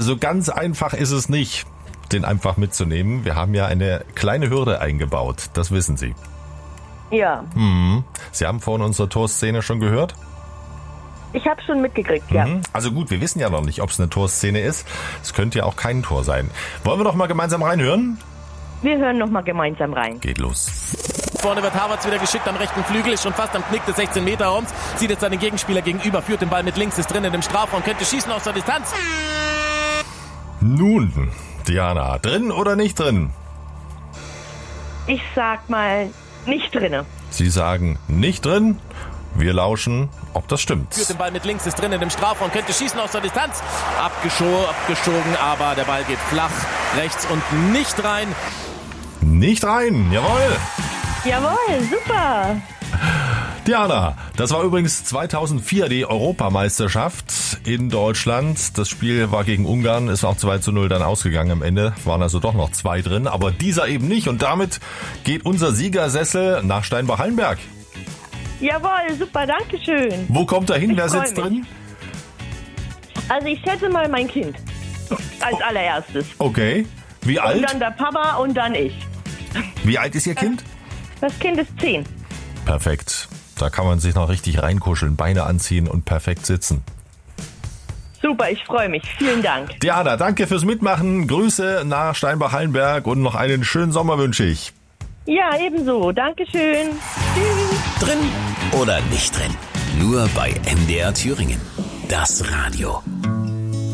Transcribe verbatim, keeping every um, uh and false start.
so ganz einfach ist es nicht, den einfach mitzunehmen. Wir haben ja eine kleine Hürde eingebaut, das wissen Sie. Ja. Mhm. Sie haben vorhin unsere Torszene schon gehört? Ich habe schon mitgekriegt, ja. Mhm. Also gut, wir wissen ja noch nicht, ob es eine Torszene ist. Es könnte ja auch kein Tor sein. Wollen wir doch mal gemeinsam reinhören? Wir hören noch mal gemeinsam rein. Geht los. Vorne wird Havertz wieder geschickt am rechten Flügel, ist schon fast am Knick des sechzehn Meter Raums, sieht jetzt seinen Gegenspieler gegenüber, führt den Ball mit links, ist drinnen im Strafraum, könnte schießen aus der Distanz. Nun, Diana, drin oder nicht drin? Ich sag mal, nicht drinne. Sie sagen nicht drin. Wir lauschen, ob das stimmt. Führt den Ball mit links, ist drinnen im Strafraum, könnte schießen aus der Distanz. Abgescho- abgeschogen, aber der Ball geht flach rechts und nicht rein. Nicht rein, jawohl. Jawohl, super. Diana, das war übrigens zweitausendvier die Europameisterschaft in Deutschland. Das Spiel war gegen Ungarn, ist auch zwei zu null dann ausgegangen am Ende. Waren also doch noch zwei drin, aber dieser eben nicht. Und damit geht unser Siegersessel nach Steinbach-Hallenberg. Jawohl, super, danke schön. Wo kommt er hin? Ich Wer freu sitzt mich. drin? Also ich schätze mal mein Kind. Als allererstes. Okay. Wie Und alt? dann der Papa und dann ich. Wie alt ist Ihr Kind? Das Kind ist zehn. Perfekt. Da kann man sich noch richtig reinkuscheln, Beine anziehen und perfekt sitzen. Super, ich freue mich. Vielen Dank. Diana, danke fürs Mitmachen. Grüße nach Steinbach-Hallenberg und noch einen schönen Sommer wünsche ich. Ja, ebenso. Dankeschön. Tschüss. Drin oder nicht drin? Nur bei M D R Thüringen. Das Radio.